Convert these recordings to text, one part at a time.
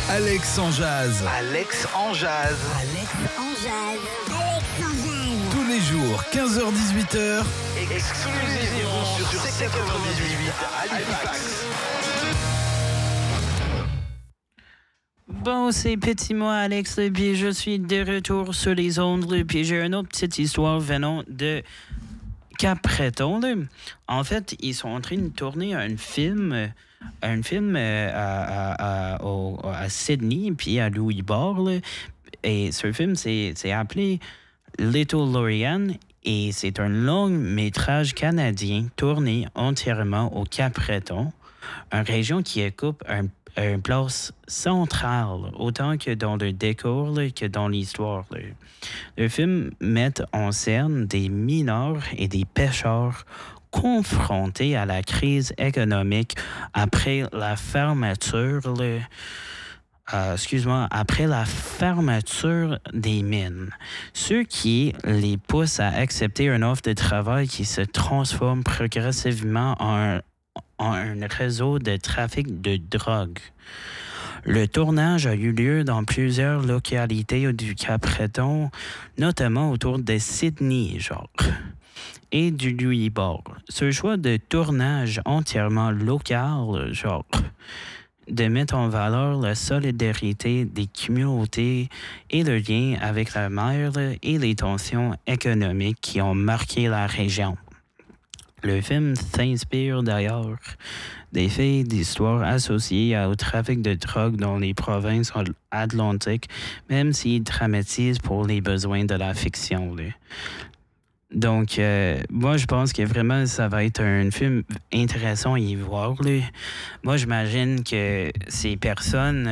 Alex en jazz. Alex en jazz. Alex en jazz. Alex en jazz. Tous les jours, 15h-18h. Exclusivement sur C98 à Halifax. Bon, c'est Petit Moi, Alex, puis je suis de retour sur les ondes, puis j'ai une autre petite histoire venant de Cap-Breton. En fait, ils sont en train de tourner un film à Sydney, puis à Louisbourg. Là. Et ce film, c'est appelé Little Lorraine, et c'est un long métrage canadien tourné entièrement au Cap-Breton, une région qui occupe une place centrale, autant que dans le décor là, que dans l'histoire. Là. Le film met en scène des mineurs et des pêcheurs confrontés à la crise économique après la fermeture après la fermeture des mines, ce qui les pousse à accepter une offre de travail qui se transforme progressivement en un réseau de trafic de drogue. Le tournage a eu lieu dans plusieurs localités du Cap-Breton, notamment autour de Sydney, et du Louisbourg. Ce choix de tournage entièrement local, de mettre en valeur la solidarité des communautés et le lien avec la mer et les tensions économiques qui ont marqué la région. Le film s'inspire d'ailleurs des faits d'histoire associés au trafic de drogue dans les provinces atlantiques, même s'il dramatise pour les besoins de la fiction. Là. Donc, moi, je pense que vraiment, ça va être un film intéressant à y voir. Là. Moi, j'imagine que ces personnes,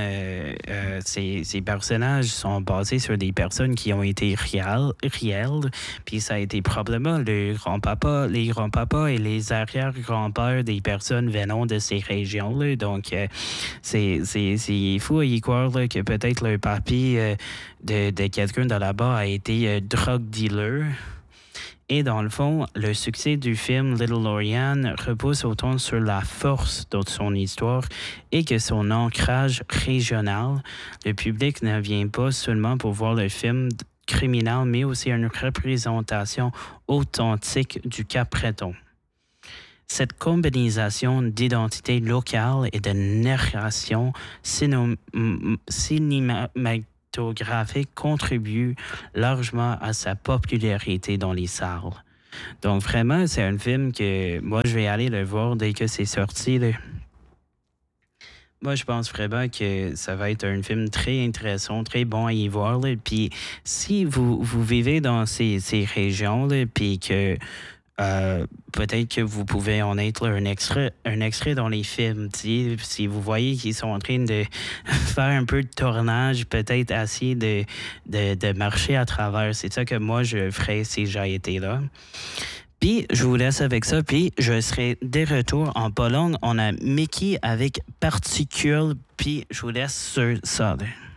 ces personnages sont basés sur des personnes qui ont été réelles, puis ça a été probablement les grands-papas et les arrière-grands-pères des personnes venant de ces régions. Là. Donc, c'est fou à y croire là, que peut-être le papy de quelqu'un de là-bas a été drug dealer. Et dans le fond, le succès du film Little Lorraine repose autant sur la force de son histoire et que son ancrage régional. Le public ne vient pas seulement pour voir le film criminel, mais aussi une représentation authentique du Cap-Breton. Cette combinaison d'identité locale et de narration cinématographique contribue largement à sa popularité dans les salles. Donc vraiment, c'est un film que moi, je vais aller le voir dès que c'est sorti. Là. Moi, je pense vraiment que ça va être un film très intéressant, très bon à y voir. Là. Puis si vous vivez dans ces régions, là, puis que peut-être que vous pouvez en être un extrait dans les films. Si vous voyez qu'ils sont en train de faire un peu de tournage, peut-être essayer de marcher à travers. C'est ça que moi, je ferais si j'ai été là. Puis, je vous laisse avec ça. Puis, je serai de retour en Pologne. On a Mickey avec Particule. Puis, je vous laisse sur ça. Là.